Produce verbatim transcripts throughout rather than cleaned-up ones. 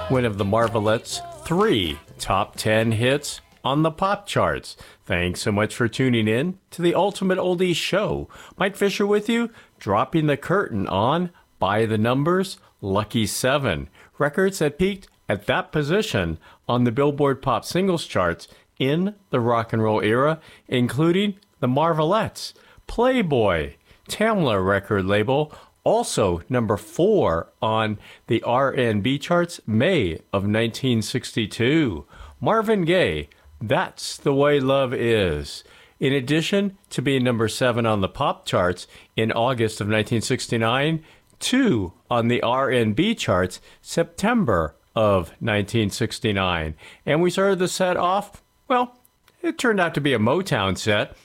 one of the Marvelettes' three top ten hits on the pop charts. Thanks so much for tuning in to the Ultimate Oldies Show. Mike Fisher with you, dropping the curtain on By the Numbers, Lucky seven. Records that peaked at that position on the Billboard Pop Singles charts in the rock and roll era, including the Marvelettes, Playboy, Tamla record label, also number four on the R and B charts, May of nineteen sixty-two. Marvin Gaye, That's the Way Love Is. In addition to being number seven on the pop charts in August of nineteen sixty-nine, two on the R and B charts, September of nineteen sixty-nine. And we started the set off, well, it turned out to be a Motown set.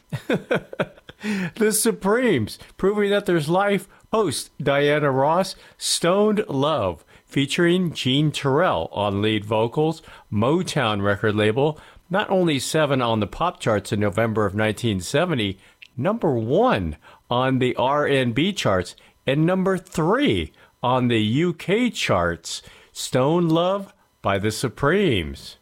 The Supremes, proving that there's life, host Diana Ross, Stoned Love, featuring Gene Terrell on lead vocals, Motown record label, not only seven on the pop charts in November of nineteen seventy, number one on the R and B charts, and number three on the U K charts, Stoned Love by the Supremes.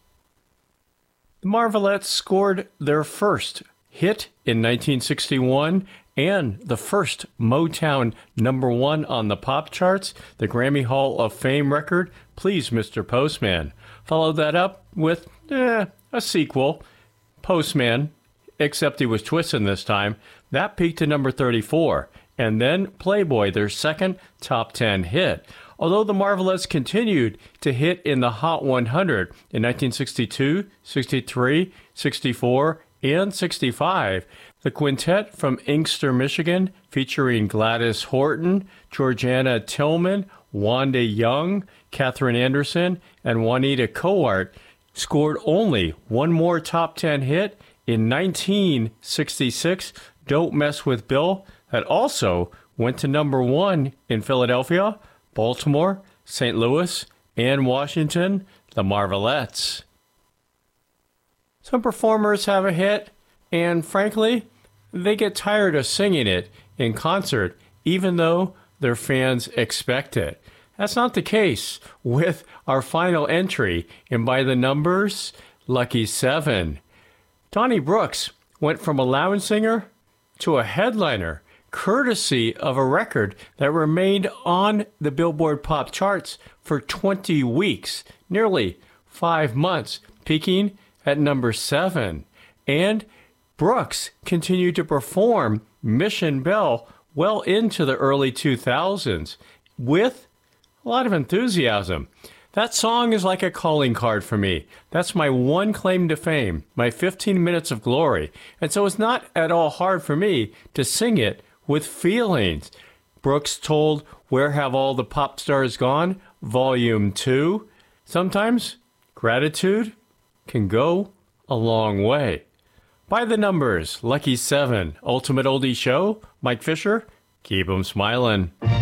The Marvelettes scored their first hit in nineteen sixty-one and the first Motown number one on the pop charts, the Grammy Hall of Fame record, Please Mister Postman. Followed that up with eh, a sequel, Postman, except he was twisting this time. That peaked to number thirty-four. And then Playboy, their second top ten hit. Although the Marvelettes continued to hit in the Hot one hundred in nineteen sixty-two, sixty-three, sixty-four, and sixty-five, the quintet from Inkster, Michigan, featuring Gladys Horton, Georgiana Tillman, Wanda Young, Catherine Anderson, and Juanita Coart, scored only one more top ten hit in nineteen sixty-six, Don't Mess with Bill, that also went to number one in Philadelphia, Baltimore, Saint Louis, and Washington, the Marvelettes. Some performers have a hit, and frankly, they get tired of singing it in concert, even though their fans expect it. That's not the case with our final entry in By the Numbers, Lucky seven. Donnie Brooks went from a lounge singer to a headliner, courtesy of a record that remained on the Billboard Pop charts for twenty weeks, nearly five months, peaking at number seven. And Brooks continued to perform Mission Bell well into the early two thousands with a lot of enthusiasm. That song is like a calling card for me. That's my one claim to fame, my fifteen minutes of glory. And so it's not at all hard for me to sing it with feelings. Brooks told Where Have All the Pop Stars Gone, Volume two, sometimes gratitude can go a long way. By the Numbers, Lucky seven, Ultimate Oldies Show, Mike Fisher, keep 'em smiling.